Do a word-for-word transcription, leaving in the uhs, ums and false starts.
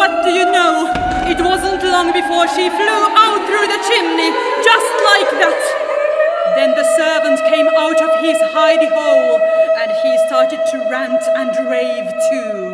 what do you know? It wasn't long before she flew out through the chimney, just like that. Then the servant came out of his hidey hole, and he started to rant and rave too.